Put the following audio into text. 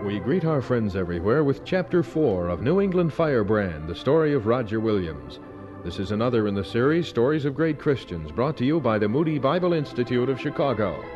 We greet our friends everywhere with Chapter 4 of New England Firebrand, the story of Roger Williams. This is another in the series, Stories of Great Christians, brought to you by the Moody Bible Institute of Chicago.